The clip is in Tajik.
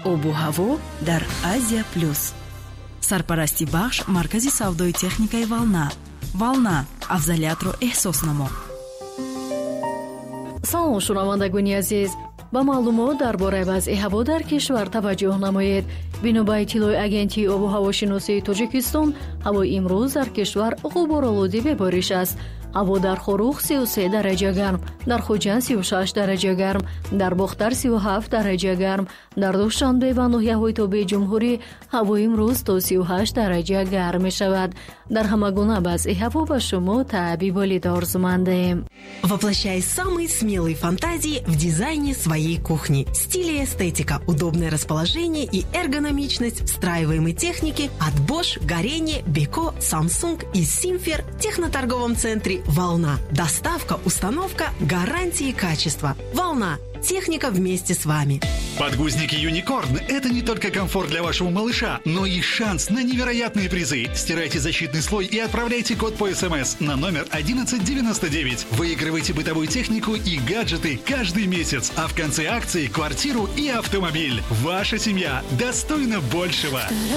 обу ҳаво дар Азия Плюс. Сарпарасти бахш маркази савдои техникаи Волна. Волна, афзалиятро эҳсос намо. салом шунавандагони азиз, ба маълумот дар бораи вазъи ҳаво дар кишвар таваҷҷӯҳ намоед. бино ба иттилои агентии обу ҳавошиносии Тоҷикистон, ҳавои имрӯз дар кишвар ғуборолудӣ бебориш аст. ҳаво дар Хорух 33 дараҷа гарм, дар Хуҷанд 36 дараҷа гарм, дар Бохтар 37 дараҷа гарм, дар Душанбе ва ноҳияҳои тобии Ҷумҳурӣ ҳаво имрӯз то 38 дараҷа гарм мешавад. Дар ҳама гуна вазъи ҳаво ба шумо таъби болида орзумандаем. Воплощай самые смелые фантазии в дизайне своей кухни. Стиль и эстетика, удобное расположение и эргономичность встраиваемой техники от Bosch, Горение, Beko, Samsung и Simfer в техноторговом центре «Волна». Доставка, установка, гарантии качества. «Волна». Техника вместе с вами. Подгузники Unicorn – это не только комфорт для вашего малыша, но и шанс на невероятные призы. Стирайте защитный слой и отправляйте код по СМС на номер 1199. Выигрывайте бытовую технику и гаджеты каждый месяц, а в конце акции – квартиру и автомобиль. Ваша семья достойна большего.